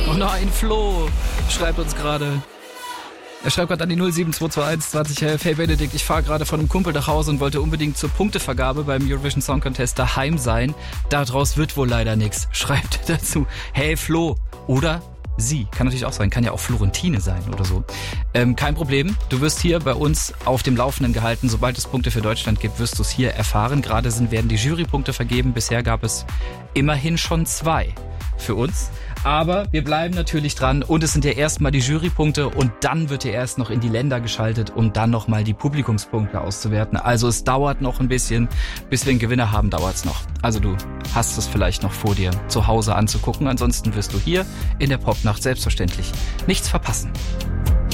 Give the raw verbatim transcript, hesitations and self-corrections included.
Oh nein, Flo schreibt uns gerade. Er schreibt gerade an die null sieben zwei zwei eins zwanzig elf. Hey Benedikt, ich fahre gerade von einem Kumpel nach Hause und wollte unbedingt zur Punktevergabe beim Eurovision Song Contest daheim sein. Daraus wird wohl leider nichts. Schreibt er dazu. Hey Flo. Oder sie. Kann natürlich auch sein. Kann ja auch Florentine sein oder so. Ähm, kein Problem. Du wirst hier bei uns auf dem Laufenden gehalten. Sobald es Punkte für Deutschland gibt, wirst du es hier erfahren. Gerade sind, werden die Jurypunkte vergeben. Bisher gab es immerhin schon zwei für uns. Aber wir bleiben natürlich dran und es sind ja erstmal die Jurypunkte und dann wird ja erst noch in die Länder geschaltet, um dann nochmal die Publikumspunkte auszuwerten. Also es dauert noch ein bisschen, bis wir einen Gewinner haben, dauert es noch. Also du hast es vielleicht noch vor dir zu Hause anzugucken, ansonsten wirst du hier in der Popnacht selbstverständlich nichts verpassen.